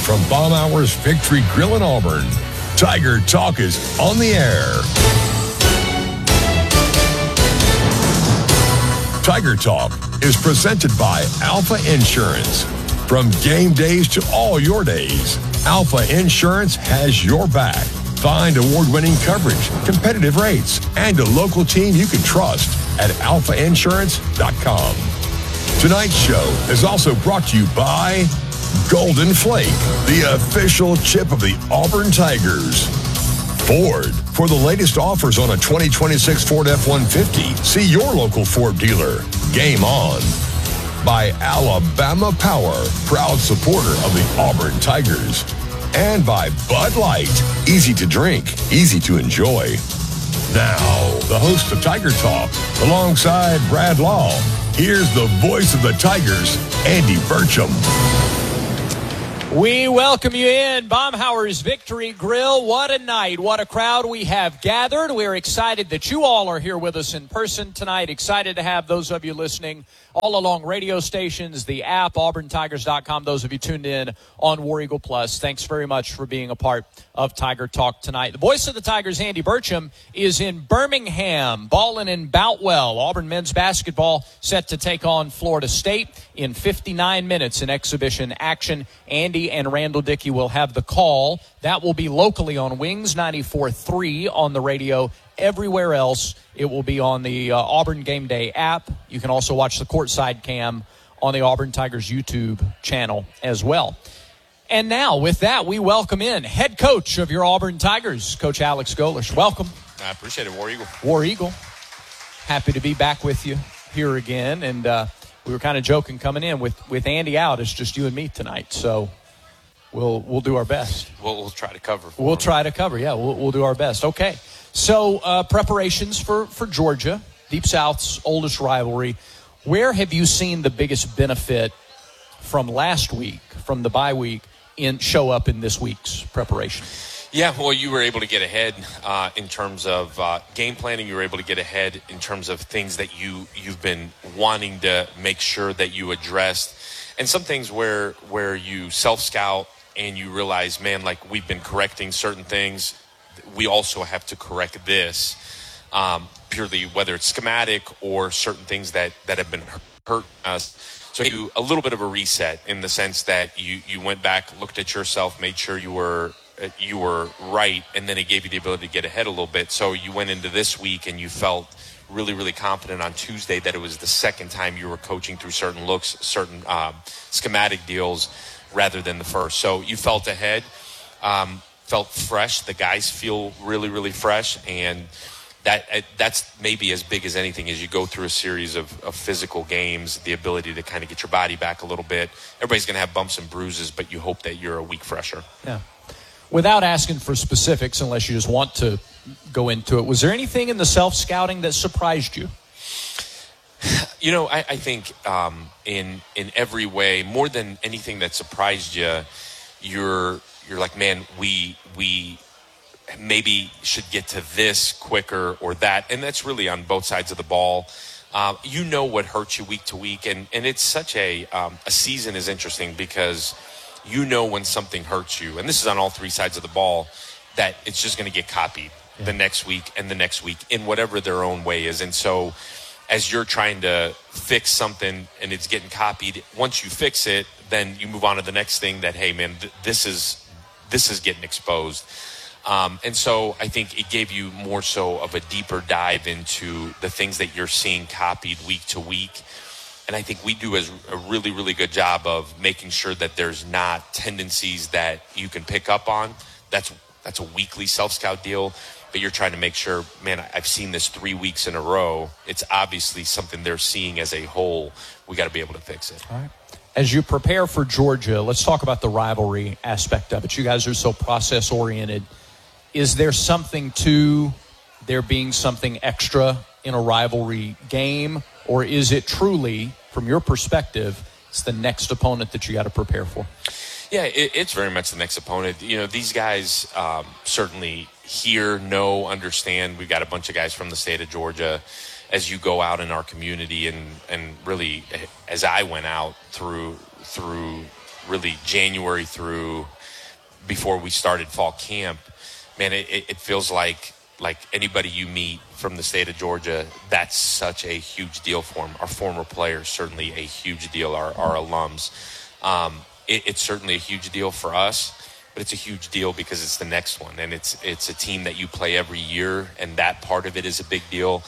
from Baumhower's Victory Grill in Auburn, Tiger Talk is on the air. Tiger Talk is presented by Alpha Insurance. From game days to all your days, Alpha Insurance has your back. Find award-winning coverage, competitive rates, and a local team you can trust at alphainsurance.com. Tonight's show is also brought to you by Golden Flake, the official chip of the Auburn Tigers. Ford, for the latest offers on a 2026 Ford F-150, see your local Ford dealer. Game on. By Alabama Power, proud supporter of the Auburn Tigers. And by Bud Light, easy to drink, easy to enjoy. Now, the host of Tiger Talk, alongside Brad Law, here's the voice of the Tigers, Andy Burcham. We welcome you in Baumhower's Victory Grill. What a night. What a crowd we have gathered. We're excited that you all are here with us in person tonight. Excited to have those of you listening all along radio stations, the app, auburntigers.com. Those of you tuned in on War Eagle Plus, thanks very much for being a part of Tiger Talk tonight. The voice of the Tigers, Andy Burcham, is in Birmingham, balling in Boutwell. Auburn men's basketball set to take on Florida State in 59 minutes in exhibition action. Andy and Randall Dickey will have the call. That will be locally on Wings 94.3 on the radio. Everywhere else, it will be on the Auburn Game Day app. You can also watch the courtside cam on the Auburn Tigers YouTube channel as well. And now, with that, we welcome in head coach of your Auburn Tigers, Coach Alex Golesh. Welcome. I appreciate it, War Eagle. War Eagle. Happy to be back with you here again. And we were kind of joking coming in with Andy out. It's just you and me tonight. So we'll do our best. We'll try to cover. We'll try to cover. Yeah, we'll do our best. Okay. So preparations for Georgia, Deep South's oldest rivalry. Where have you seen the biggest benefit from last week, from the bye week, show up in this week's preparation? Yeah, well, you were able to get ahead in terms of game planning. You were able to get ahead in terms of things that you've been wanting to make sure that you addressed. And some things where you self-scout and you realize, man, like we've been correcting certain things. We also have to correct this, purely whether it's schematic or certain things that have been hurt us. So you a little bit of a reset in the sense that you went back, looked at yourself, made sure you were right, and then it gave you the ability to get ahead a little bit. So you went into this week and you felt really, really confident on Tuesday that it was the second time you were coaching through certain looks, certain schematic deals rather than the first. So you felt ahead. Felt fresh. The guys feel really, really fresh, and that's maybe as big as anything as you go through a series of physical games, the ability to kind of get your body back a little bit. Everybody's going to have bumps and bruises, but you hope that you're a week fresher. Yeah. Without asking for specifics, unless you just want to go into it, was there anything in the self-scouting that surprised you? You know, I think in every way, more than anything that surprised you, you're like, man, we maybe should get to this quicker or that. And that's really on both sides of the ball. You know what hurts you week to week. And it's such a season is interesting because you know when something hurts you, and this is on all three sides of the ball, that it's just going to get copied the next week and the next week in whatever their own way is. And so as you're trying to fix something and it's getting copied, once you fix it, then you move on to the next thing that, hey, man, this is getting exposed. And so I think it gave you more so of a deeper dive into the things that you're seeing copied week to week. And I think we do a really, really good job of making sure that there's not tendencies that you can pick up on. That's a weekly self-scout deal. But you're trying to make sure, man, I've seen this 3 weeks in a row. It's obviously something they're seeing as a whole. We got to be able to fix it. All right. As you prepare for Georgia, let's talk about the rivalry aspect of it. You guys are so process-oriented. Is there something to there being something extra in a rivalry game? Or is it truly, from your perspective, it's the next opponent that you got to prepare for? Yeah, it's very much the next opponent. You know, these guys certainly know, understand. We've got a bunch of guys from the state of Georgia. As you go out in our community and really, as I went out through really January through before we started fall camp, man, it feels like anybody you meet from the state of Georgia, that's such a huge deal for them. Our former players, certainly a huge deal. Our alums. It's certainly a huge deal for us, but it's a huge deal because it's the next one, and it's a team that you play every year, and that part of it is a big deal.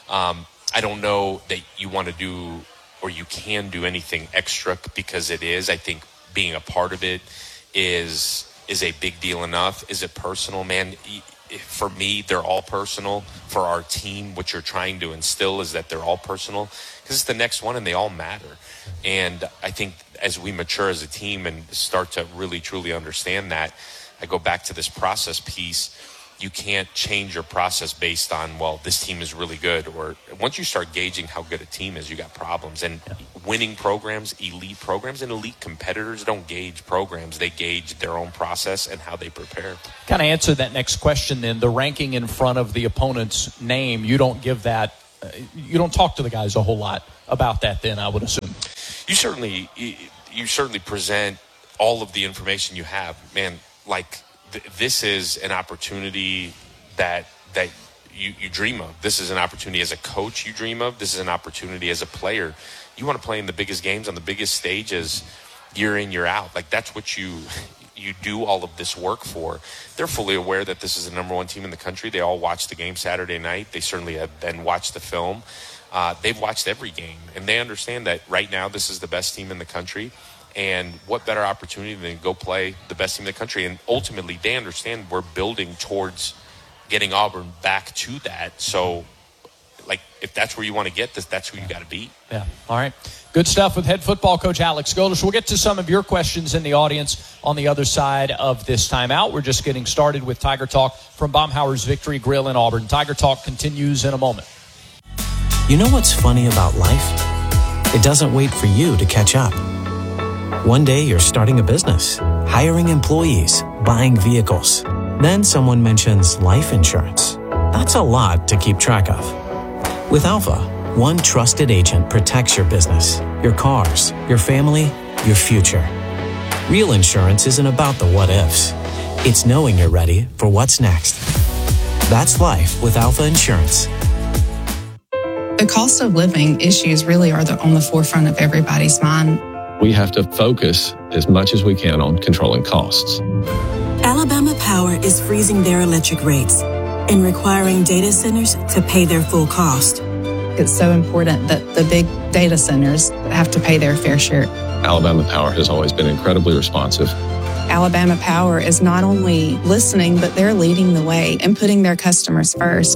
I don't know that you want to do or you can do anything extra because it is. I think being a part of it is a big deal enough. Is it personal, man? For me, they're all personal. For our team, what you're trying to instill is that they're all personal because it's the next one and they all matter. And I think as we mature as a team and start to really, truly understand that, I go back to this process piece. You can't change your process based on, well, this team is really good. Or once you start gauging how good a team is, you got problems. And winning programs, and elite competitors don't gauge programs. They gauge their own process and how they prepare. Kind of answer that next question then. The ranking in front of the opponent's name, you don't give that, you don't talk to the guys a whole lot about that then, I would assume. You certainly present all of the information you have. Man, like, this is an opportunity that you dream of. This is an opportunity as a coach you dream of. This is an opportunity as a player. You want to play in the biggest games on the biggest stages year in, year out. Like, that's what you do all of this work for. They're fully aware that this is the number one team in the country. They all watch the game Saturday night. They certainly have then watched the film. They've watched every game, and they understand that right now this is the best team in the country. And what better opportunity than to go play the best team in the country? And ultimately, they understand we're building towards getting Auburn back to that. So, like, if that's where you want to get this, that's who you got to beat. Yeah. All right. Good stuff with head football coach Alex Golesh. We'll get to some of your questions in the audience on the other side of this timeout. We're just getting started with Tiger Talk from Baumhower's Victory Grill in Auburn. Tiger Talk continues in a moment. You know what's funny about life? It doesn't wait for you to catch up. One day you're starting a business, hiring employees, buying vehicles. Then someone mentions life insurance. That's a lot to keep track of. With Alpha, one trusted agent protects your business, your cars, your family, your future. Real insurance isn't about the what ifs. It's knowing you're ready for what's next. That's life with Alpha Insurance. The cost of living issues really are on the forefront of everybody's mind. We have to focus as much as we can on controlling costs. Alabama Power is freezing their electric rates and requiring data centers to pay their full cost. It's so important that the big data centers have to pay their fair share. Alabama Power has always been incredibly responsive. Alabama Power is not only listening, but they're leading the way and putting their customers first.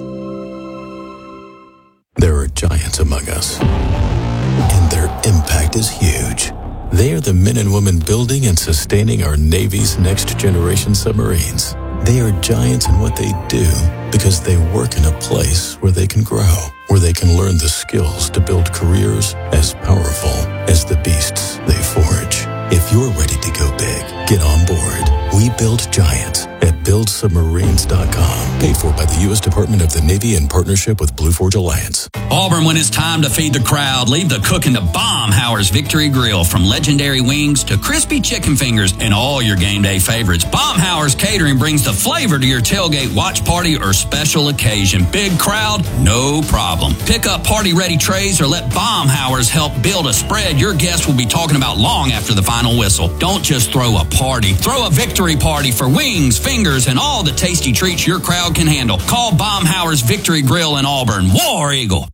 There are giants among us, and their impact is huge. They are the men and women building and sustaining our Navy's next-generation submarines. They are giants in what they do because they work in a place where they can grow, where they can learn the skills to build careers as powerful as the beasts they forge. If you're ready to go big, get on board. We build giants at buildsubmarines.com. Paid for by the U.S. Department of the Navy in partnership with Blue Forge Alliance. Auburn, when it's time to feed the crowd, leave the cooking to Baumhower's Victory Grill. From legendary wings to crispy chicken fingers and all your game day favorites, Baumhower's Catering brings the flavor to your tailgate, watch party, or special occasion. Big crowd? No problem. Pick up party-ready trays or let Baumhower's help build a spread your guests will be talking about long after the final whistle. Don't just throw a party. Throw a victory party for wings, fingers, and all the tasty treats your crowd can handle. Call Baumhower's Victory Grill in Auburn. War Eagle.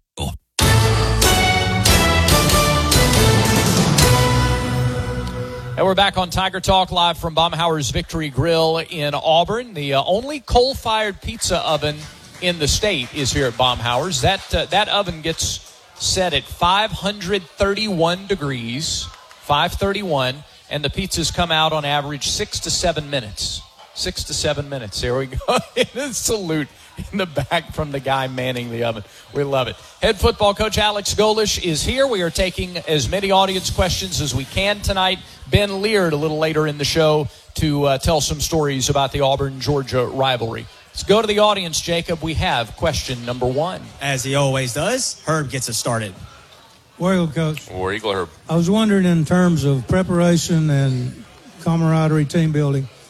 And we're back on Tiger Talk live from Baumhower's Victory Grill in Auburn. The only coal-fired pizza oven in the state is here at Baumhower's. That oven gets set at 531 degrees, 531, and the pizzas come out on average 6 to 7 minutes. 6 to 7 minutes. There we go. A salute in the back from the guy manning the oven. We love it. Head football coach Alex Golesh is here. We are taking as many audience questions as we can tonight. Ben Leard a little later in the show to tell some stories about the Auburn-Georgia rivalry. Let's go to the audience, Jacob. We have question number 1. As he always does, Herb gets us started. War Eagle, Coach. War Eagle, Herb. I was wondering, in terms of preparation and camaraderie, team building,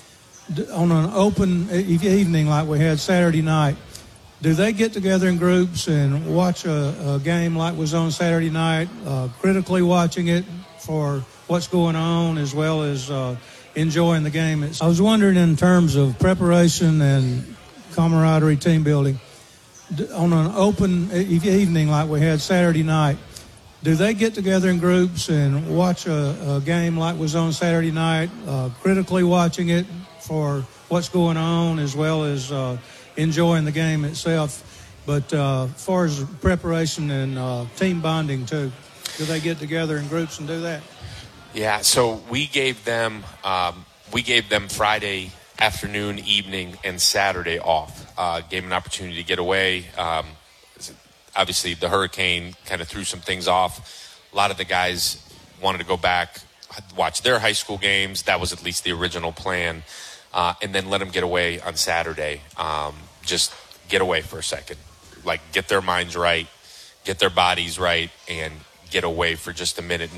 on an open evening like we had Saturday night, do they get together in groups and watch a game like was on Saturday night, critically watching it for what's going on as well as enjoying the game? I was wondering, in terms of preparation and camaraderie, team building, on an open evening like we had Saturday night, do they get together in groups and watch a game like was on Saturday night, critically watching it for what's going on as well as enjoying the game itself? But as far as preparation and team bonding too, do they get together in groups and do that? Yeah, so we gave them Friday afternoon, evening, and Saturday off. Gave them an opportunity to get away. Obviously, the hurricane kind of threw some things off. A lot of the guys wanted to go back, watch their high school games. That was at least the original plan. And then let them get away on Saturday. Just get away for a second. Like, get their minds right, get their bodies right, and get away for just a minute.